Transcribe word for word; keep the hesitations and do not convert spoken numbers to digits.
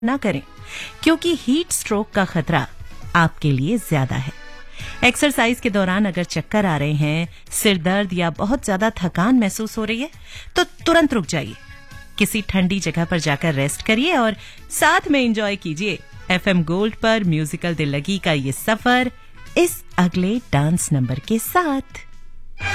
ना करें, क्योंकि हीट स्ट्रोक का खतरा आपके लिए ज्यादा है। एक्सरसाइज के दौरान अगर चक्कर आ रहे हैं, सिर दर्द या बहुत ज्यादा थकान महसूस हो रही है, तो तुरंत रुक जाइए, किसी ठंडी जगह पर जाकर रेस्ट करिए और साथ में एंजॉय कीजिए एफएम गोल्ड पर म्यूजिकल दिल लगी का ये सफर इस अगले डांस नंबर के साथ।